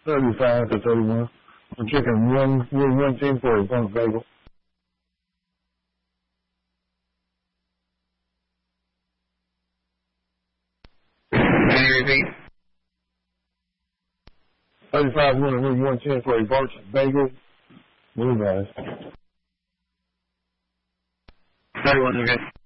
35 to 31. I'm checking 110 for a bunch bagel. Can you repeat? 35 110 for a bunch bagel. Move guys. 31, okay.